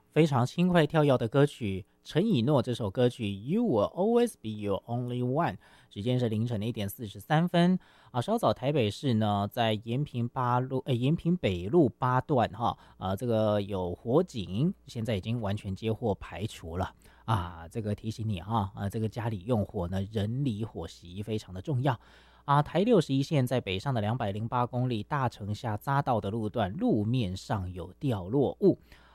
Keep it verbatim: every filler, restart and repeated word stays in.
非常轻快跳跃的歌曲，陈以诺这首歌曲《You Will Always Be Your Only One》，时间是凌晨的一点四十三分啊。稍早台北市呢，在延平八路，呃，延平北路八段哈，啊，这个有火警，现在已经完全接获排除了啊。这个提醒你哈，啊，这个家里用火呢，人离火熄非常的重要。啊，台六十一线在北上的两百零八公里大城下匝道的路段，路面上有掉落物。